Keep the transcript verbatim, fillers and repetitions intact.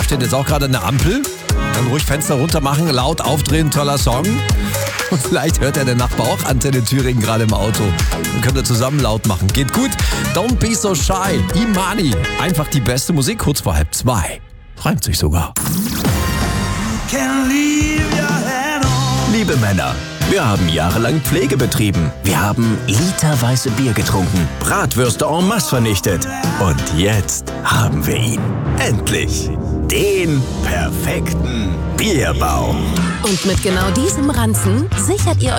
steht jetzt auch gerade an der Ampel. Dann ruhig Fenster runter machen, laut aufdrehen, toller Song. Und vielleicht hört ja der Nachbar auch Antenne Thüringen gerade im Auto. Dann könnt ihr zusammen laut machen. Geht gut. Don't be so shy. Imani. Einfach die beste Musik, kurz vor halb zwei. Reimt sich sogar. Liebe Männer, wir haben jahrelang Pflege betrieben. Wir haben literweise Bier getrunken, Bratwürste en masse vernichtet. Und jetzt haben wir ihn. Endlich. Den perfekten Bierbauch. Und mit genau diesem Ranzen sichert ihr